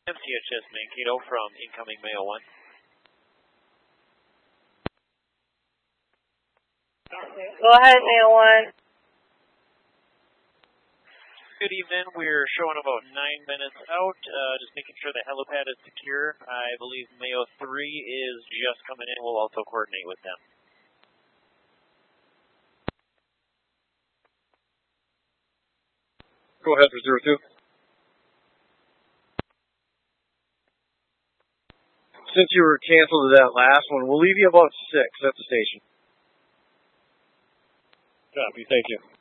MCHS Mankato from incoming Mayo 1. Go ahead, Mayo 1. Good evening. We're showing about 9 minutes out, just making sure the helipad is secure. I believe Mayo 3 is just coming in. We'll also coordinate with them. Go ahead for 02. Since you were canceled to that last one, we'll leave you about 6 at the station. Copy, thank you.